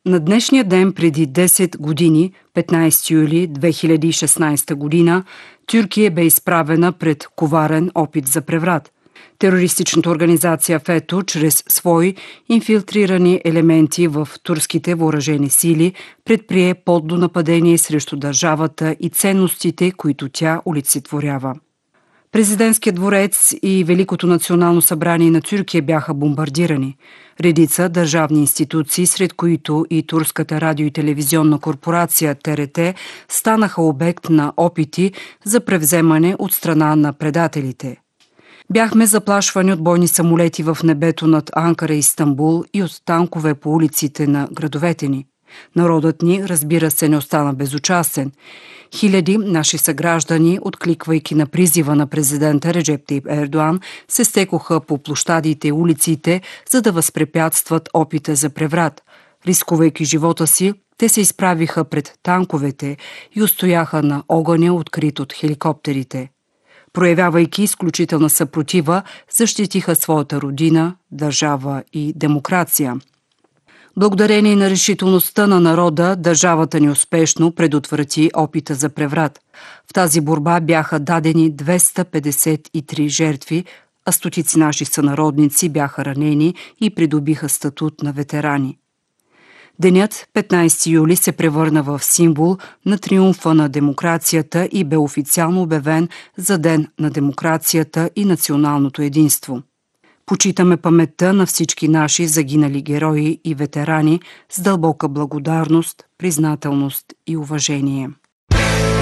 На днешния ден преди 10 години, 15 юли 2016 година, Тюркия бе изправена пред коварен опит за преврат. Терористичната организация ФЕТО, чрез свои инфилтрирани елементи в турските въоръжени сили, предприе подло нападение срещу държавата и ценностите, които тя олицетворява. Президентският дворец и Великото национално събрание на Тюркия бяха бомбардирани. Редица държавни институции, сред които и турската радио и телевизионна корпорация ТРТ, станаха обект на опити за превземане от страна на предателите. Бяхме заплашвани от бойни самолети в небето над Анкара и Истанбул и от танкове по улиците на градовете ни. Народът ни, разбира се, не остана безучастен. Хиляди наши съграждани, откликвайки на призива на президента Реджеп Тайип Ердоан, се стекоха по площадите и улиците, за да възпрепятстват опита за преврат. Рискувайки живота си, те се изправиха пред танковете и устояха на огъня, открит от хеликоптерите. Проявявайки изключителна съпротива, защитиха своята родина, държава и демокрация. Благодарение на решителността на народа, държавата ни успешно предотврати опита за преврат. В тази борба бяха дадени 253 жертви, а стотици наши сънародници бяха ранени и придобиха статут на ветерани. Денят 15 юли се превърна в символ на триумфа на демокрацията и бе официално обявен за Ден на демокрацията и националното единство. Почитаме паметта на всички наши загинали герои и ветерани с дълбока благодарност, признателност и уважение.